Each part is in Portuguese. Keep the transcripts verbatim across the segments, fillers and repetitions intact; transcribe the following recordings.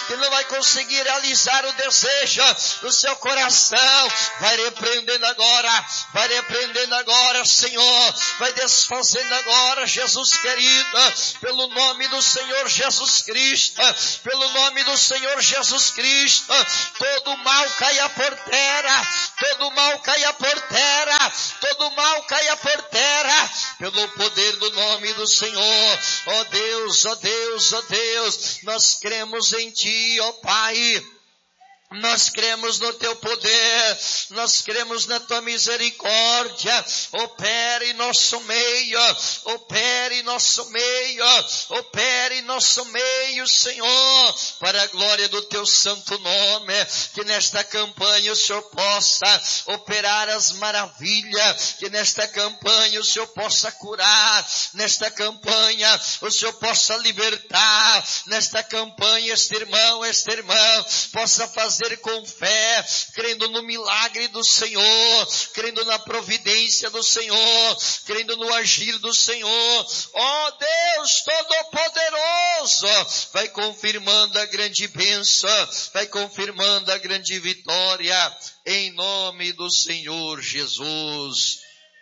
que não vai conseguir realizar o desejo do seu coração. Vai repreendendo agora, vai repreendendo agora, Senhor, vai desfazendo agora, Jesus querido, pelo nome do Senhor Jesus Cristo, pelo nome do Senhor Jesus Cristo, todo mal caia por terra, todo mal caia por terra, todo mal caia por terra, pelo poder do nome do Senhor. Ó Deus, ó Deus, ó Deus, nós cremos em Ti, ó Pai. Nós cremos no Teu poder, nós cremos na Tua misericórdia. Opera em nosso meio, opera em nosso meio, opera em nosso meio, Senhor, para a glória do Teu santo nome. Que nesta campanha o Senhor possa operar as maravilhas, que nesta campanha o Senhor possa curar, nesta campanha o Senhor possa libertar, nesta campanha este irmão, esta irmã possa fazer com fé, crendo no milagre do Senhor, crendo na providência do Senhor, crendo no agir do Senhor. Ó Deus Todo-Poderoso, vai confirmando a grande bênção, vai confirmando a grande vitória, em nome do Senhor Jesus.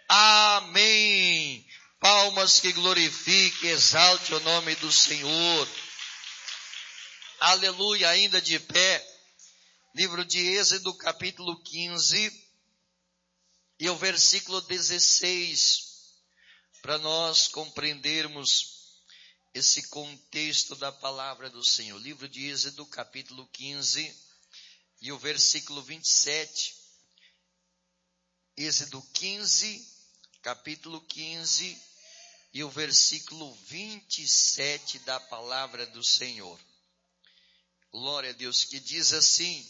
Amém. Palmas que glorifique, exalte o nome do Senhor. Aleluia, ainda de pé. Livro de Êxodo, capítulo quinze, e o versículo dezesseis, para nós compreendermos esse contexto da palavra do Senhor. Livro de Êxodo, capítulo quinze, e o versículo vinte e sete. Êxodo quinze, capítulo quinze, e o versículo vinte e sete da palavra do Senhor. Glória a Deus, que diz assim: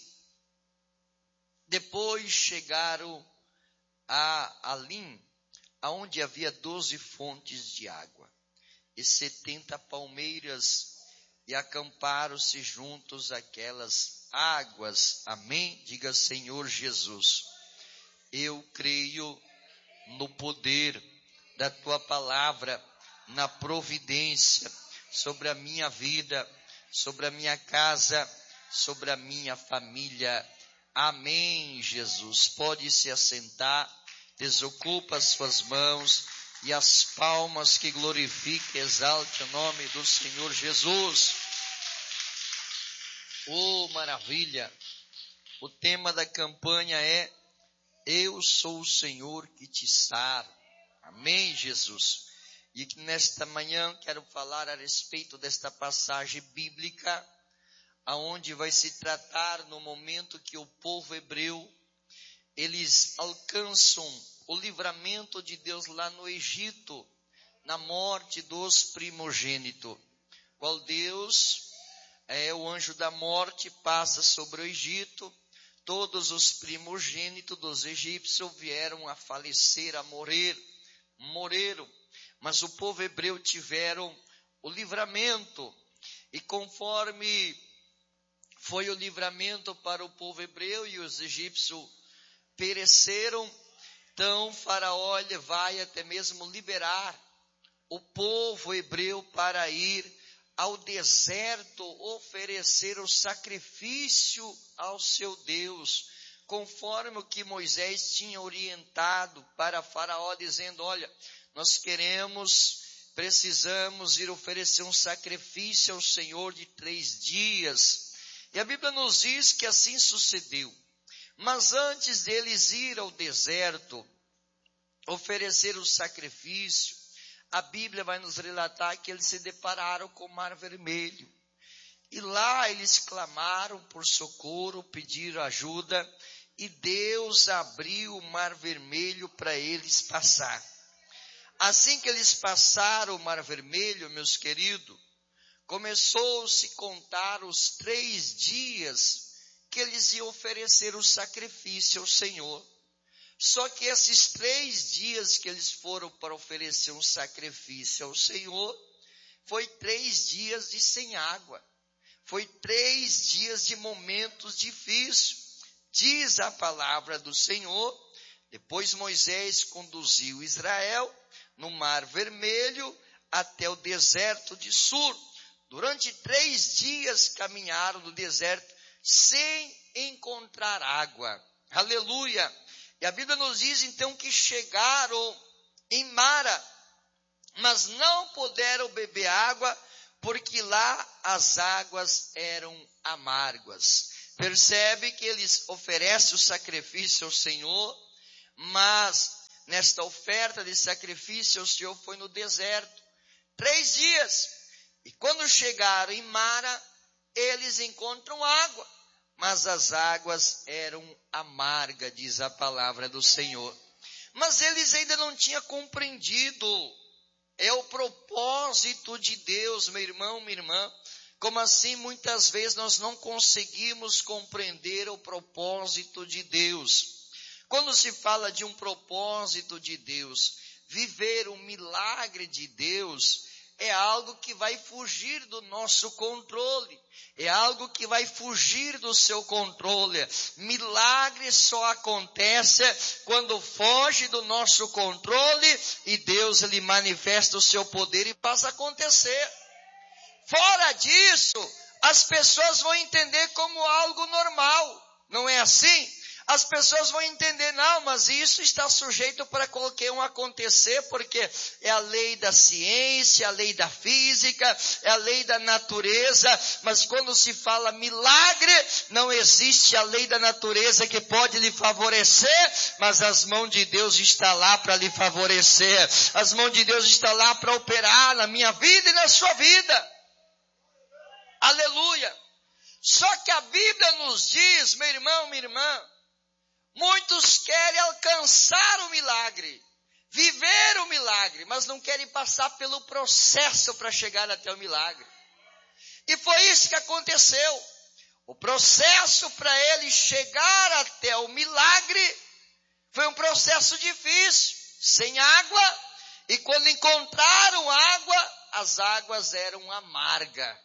depois chegaram a Alim, aonde havia doze fontes de água, e setenta palmeiras, e acamparam-se juntos aquelas águas. Amém? Diga, Senhor Jesus, eu creio no poder da Tua palavra, na providência sobre a minha vida, sobre a minha casa, sobre a minha família. Amém, Jesus. Pode se assentar, desocupa as suas mãos e as palmas que glorifique, exalte o nome do Senhor Jesus. Oh, maravilha! O tema da campanha é: eu sou o Senhor que te sara. Amém, Jesus. E que nesta manhã quero falar a respeito desta passagem bíblica, aonde vai se tratar no momento que o povo hebreu, eles alcançam o livramento de Deus lá no Egito, na morte dos primogênitos. Qual Deus, é o anjo da morte, passa sobre o Egito, todos os primogênitos dos egípcios vieram a falecer, a morrer, morreram, mas o povo hebreu tiveram o livramento, e conforme foi o livramento para o povo hebreu e os egípcios pereceram, então Faraó vai até mesmo liberar o povo hebreu para ir ao deserto oferecer o sacrifício ao seu Deus, conforme o que Moisés tinha orientado para Faraó, dizendo: olha, nós queremos, precisamos ir oferecer um sacrifício ao Senhor de três dias. E a Bíblia nos diz que assim sucedeu. Mas antes deles ir ao deserto, oferecer o sacrifício, a Bíblia vai nos relatar que eles se depararam com o Mar Vermelho. E lá eles clamaram por socorro, pediram ajuda, e Deus abriu o Mar Vermelho para eles passar. Assim que eles passaram o Mar Vermelho, meus queridos, começou-se a contar os três dias que eles iam oferecer o sacrifício ao Senhor. Só que esses três dias que eles foram para oferecer um sacrifício ao Senhor, foi três dias de sem água. Foi três dias de momentos difíceis. Diz a palavra do Senhor: depois Moisés conduziu Israel no Mar Vermelho até o deserto de Sur, Durante três dias caminharam no deserto sem encontrar água. Aleluia! E a Bíblia nos diz então que chegaram em Mara, mas não puderam beber água, porque lá as águas eram amargas. Percebe que eles oferecem o sacrifício ao Senhor, mas nesta oferta de sacrifício o Senhor foi no deserto. Três dias. E quando chegaram em Mara, eles encontram água, mas as águas eram amargas, diz a palavra do Senhor. Mas eles ainda não tinham compreendido, é o propósito de Deus, meu irmão, minha irmã. Como assim muitas vezes nós não conseguimos compreender o propósito de Deus? Quando se fala de um propósito de Deus, viver um milagre de Deus, é algo que vai fugir do nosso controle, é algo que vai fugir do seu controle. Milagre só acontece quando foge do nosso controle e Deus lhe manifesta o seu poder e passa a acontecer. Fora disso, as pessoas vão entender como algo normal, não é assim? As pessoas vão entender, não, mas isso está sujeito para qualquer um acontecer, porque é a lei da ciência, a lei da física, é a lei da natureza. Mas quando se fala milagre, não existe a lei da natureza que pode lhe favorecer, mas as mãos de Deus estão lá para lhe favorecer. As mãos de Deus estão lá para operar na minha vida e na sua vida. Aleluia! Só que a Bíblia nos diz, meu irmão, minha irmã, muitos querem alcançar o milagre, viver o milagre, mas não querem passar pelo processo para chegar até o milagre. E foi isso que aconteceu. O processo para ele chegar até o milagre foi um processo difícil, sem água, e quando encontraram água, as águas eram amargas.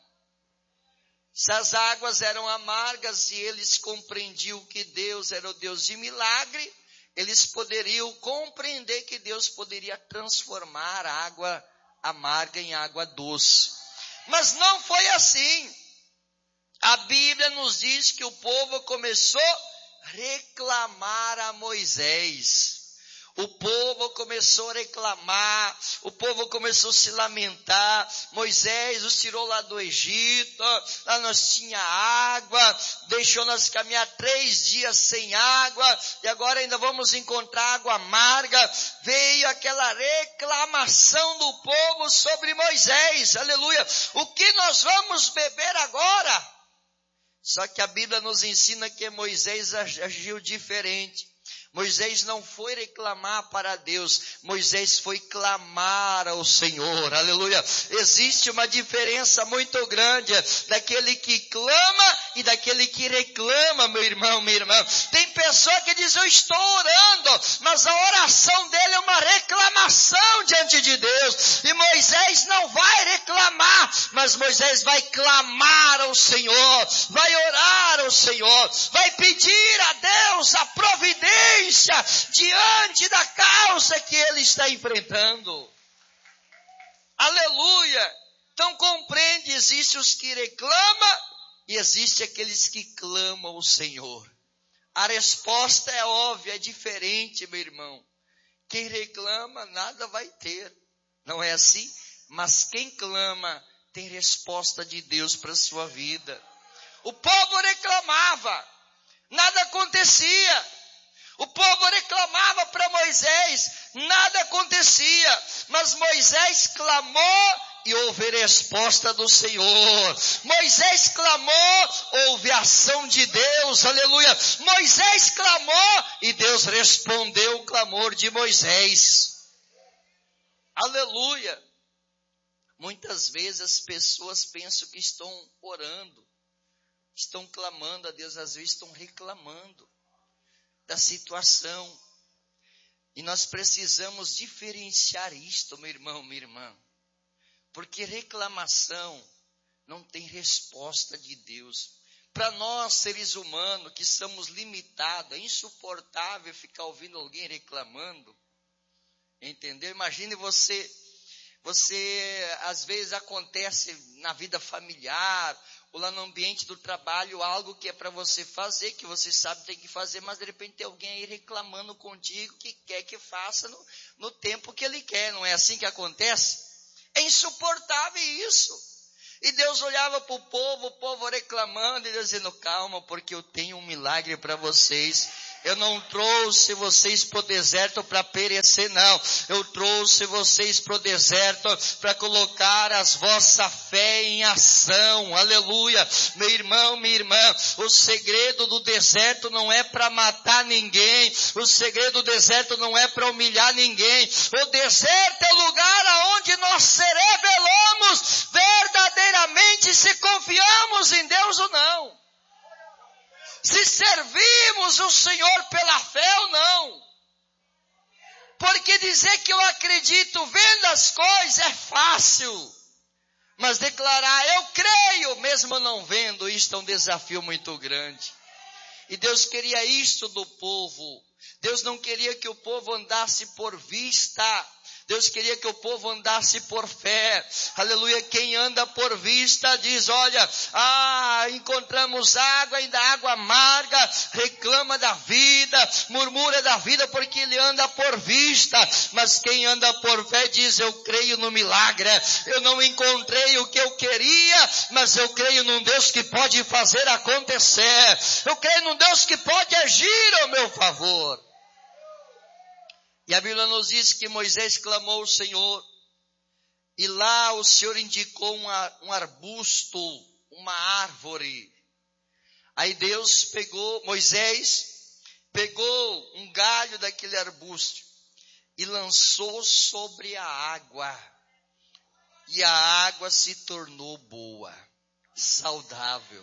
Se as águas eram amargas e eles compreendiam que Deus era o Deus de milagre, eles poderiam compreender que Deus poderia transformar a água amarga em água doce. Mas não foi assim. A Bíblia nos diz que o povo começou a reclamar a Moisés. O povo começou a reclamar, o povo começou a se lamentar. Moisés os tirou lá do Egito, lá nós tinha água, deixou nós caminhar três dias sem água, e agora ainda vamos encontrar água amarga. Veio aquela reclamação do povo sobre Moisés, aleluia. O que nós vamos beber agora? Só que a Bíblia nos ensina que Moisés agiu diferente. Moisés não foi reclamar para Deus, Moisés foi clamar ao Senhor, aleluia. Existe uma diferença muito grande daquele que clama e daquele que reclama, meu irmão, minha irmã. Tem pessoa que diz, eu estou orando, mas a oração dele é uma reclamação diante de Deus. E Moisés não vai reclamar, mas Moisés vai clamar ao Senhor, vai orar ao Senhor, vai pedir a Deus a providência diante da causa que ele está enfrentando. Aleluia! Então compreende, existe os que reclamam e existe aqueles que clamam ao Senhor. A resposta é óbvia, é diferente, meu irmão. Quem reclama nada vai ter, não é assim? Mas quem clama tem resposta de Deus para a sua vida. O povo reclamava, nada acontecia. O povo reclamava para Moisés, nada acontecia, mas Moisés clamou e houve resposta do Senhor. Moisés clamou, houve ação de Deus, aleluia. Moisés clamou e Deus respondeu o clamor de Moisés. Aleluia. Muitas vezes as pessoas pensam que estão orando, estão clamando a Deus, às vezes estão reclamando da situação. E nós precisamos diferenciar isto, meu irmão, minha irmã. Porque reclamação não tem resposta de Deus. Para nós, seres humanos, que somos limitados, é insuportável ficar ouvindo alguém reclamando. Entendeu? Imagine você, Você, às vezes, acontece na vida familiar, ou lá no ambiente do trabalho, algo que é para você fazer, que você sabe que tem que fazer, mas de repente tem alguém aí reclamando contigo que quer que faça no, no tempo que ele quer. Não é assim que acontece? É insuportável isso. E Deus olhava para o povo, o povo reclamando, e Deus dizendo, calma, porque eu tenho um milagre para vocês. Eu não trouxe vocês para o deserto para perecer, não. Eu trouxe vocês para o deserto para colocar as vossa fé em ação. Aleluia. Meu irmão, minha irmã, o segredo do deserto não é para matar ninguém. O segredo do deserto não é para humilhar ninguém. O deserto é o lugar aonde nós se revelamos verdadeiramente se confiamos em Deus ou não. Se servimos o Senhor pela fé ou não. Porque dizer que eu acredito vendo as coisas é fácil. Mas declarar eu creio mesmo não vendo, isto é um desafio muito grande. E Deus queria isto do povo. Deus não queria que o povo andasse por vista. Deus queria que o povo andasse por fé. Aleluia. Quem anda por vista diz, olha, ah, encontramos água, ainda água amarga, reclama da vida, murmura da vida porque ele anda por vista. Mas quem anda por fé diz, eu creio no milagre. Eu não encontrei o que eu queria, mas eu creio num Deus que pode fazer acontecer. Eu creio num Deus que pode agir ao meu favor. E a Bíblia nos diz que Moisés clamou ao Senhor, e lá o Senhor indicou uma, um arbusto, uma árvore. Aí Deus pegou, Moisés pegou um galho daquele arbusto e lançou sobre a água. E a água se tornou boa, saudável.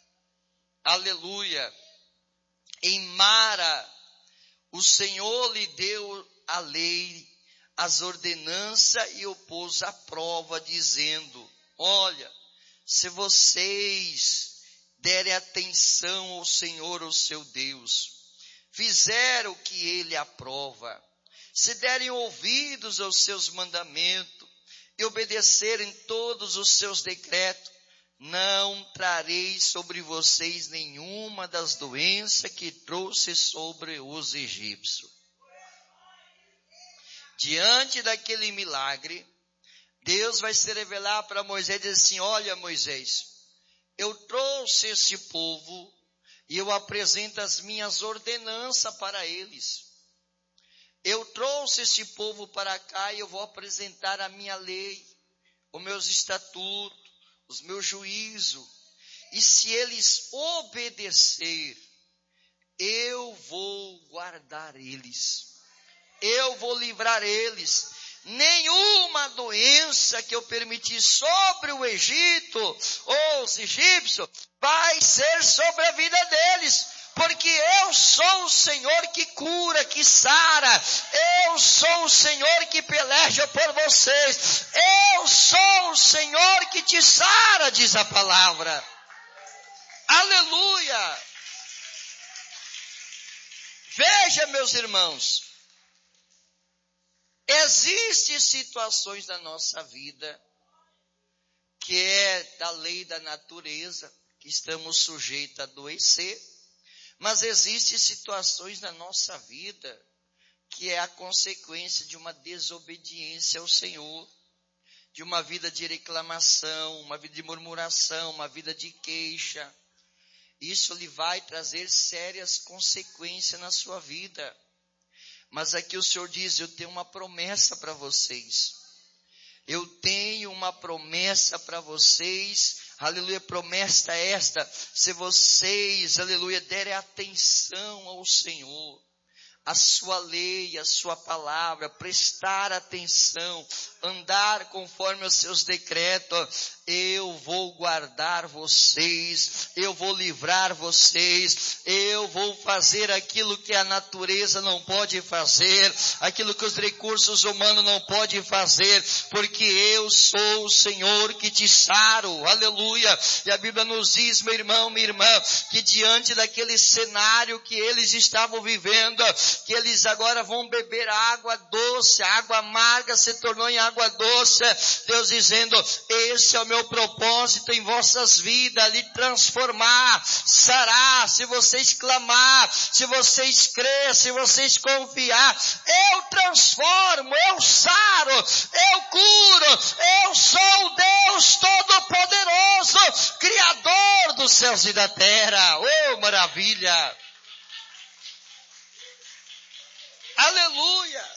Aleluia. Em Mara, o Senhor lhe deu a lei, as ordenanças e o pôs à prova, dizendo, olha, se vocês derem atenção ao Senhor, o seu Deus, fizeram o que ele aprova, se derem ouvidos aos seus mandamentos e obedecerem todos os seus decretos, não trarei sobre vocês nenhuma das doenças que trouxe sobre os egípcios. Diante daquele milagre, Deus vai se revelar para Moisés e dizer assim, olha Moisés, eu trouxe esse povo e eu apresento as minhas ordenanças para eles. Eu trouxe esse povo para cá e eu vou apresentar a minha lei, os meus estatutos, os meus juízos. E se eles obedecer, eu vou guardar eles. Eu vou livrar eles. Nenhuma doença que eu permitir sobre o Egito ou os egípcios vai ser sobre a vida deles. Porque eu sou o Senhor que cura, que sara. Eu sou o Senhor que peleja por vocês. Eu sou o Senhor que te sara, diz a palavra. Aleluia! Veja, meus irmãos. Existem situações na nossa vida que é da lei da natureza, que estamos sujeitos a adoecer, mas existem situações na nossa vida que é a consequência de uma desobediência ao Senhor, de uma vida de reclamação, uma vida de murmuração, uma vida de queixa. Isso lhe vai trazer sérias consequências na sua vida. Mas aqui o Senhor diz, eu tenho uma promessa para vocês. Eu tenho uma promessa para vocês. Aleluia, promessa esta. Se vocês, aleluia, derem atenção ao Senhor, a sua lei, a sua palavra, prestar atenção, andar conforme os seus decretos, eu vou guardar vocês, eu vou livrar vocês, eu vou fazer aquilo que a natureza não pode fazer, aquilo que os recursos humanos não podem fazer, porque eu sou o Senhor que te saro, aleluia. E a Bíblia nos diz, meu irmão, minha irmã, que diante daquele cenário que eles estavam vivendo, que eles agora vão beber água doce, a água amarga se tornou em água doce, Deus dizendo, esse é o meu propósito em vossas vidas, lhe transformar, sarar, se vocês clamar, se vocês crer, se vocês confiar, eu transformo, eu saro, eu curo, eu sou o Deus Todo-Poderoso, Criador dos céus e da terra. Oh, maravilha! Aleluia!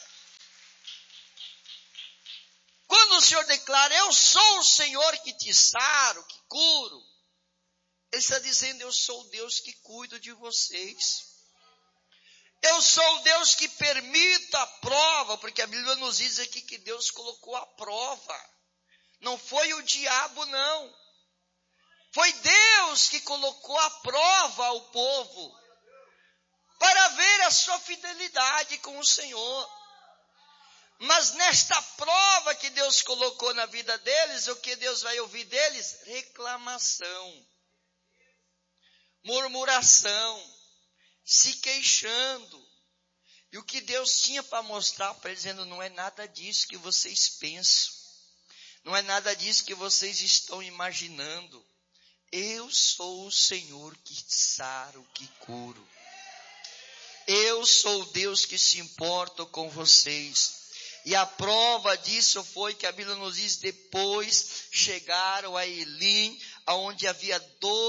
Quando o Senhor declara, eu sou o Senhor que te saro, que curo, Ele está dizendo, eu sou o Deus que cuido de vocês. Eu sou o Deus que permita a prova, porque a Bíblia nos diz aqui que Deus colocou a prova. Não foi o diabo, não. Foi Deus que colocou a prova ao povo, para ver a sua fidelidade com o Senhor. Mas nesta prova que Deus colocou na vida deles, o que Deus vai ouvir deles? Reclamação, murmuração, se queixando. E o que Deus tinha para mostrar para eles, dizendo, não é nada disso que vocês pensam, não é nada disso que vocês estão imaginando. Eu sou o Senhor que saro, que curo. Eu sou o Deus que se importa com vocês. E a prova disso foi que a Bíblia nos diz, depois chegaram a Elim, onde havia doze